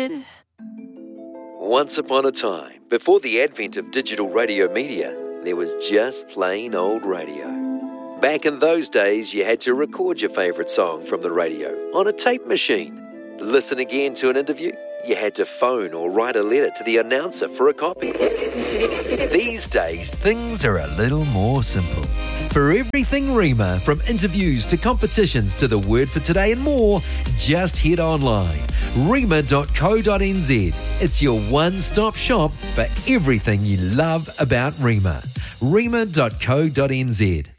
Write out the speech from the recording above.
Ed? Once upon a time, before the advent of digital radio media, there was just plain old radio. Back in those days, you had to record your favourite song from the radio on a tape machine. Listen again to an interview, you had to phone or write a letter to the announcer for a copy. These days, things are a little more simple. For everything Rima, from interviews to competitions to the word for today and more, just head online. Rima.co.nz. It's your one-stop shop for everything you love about Rima. Rima.co.nz.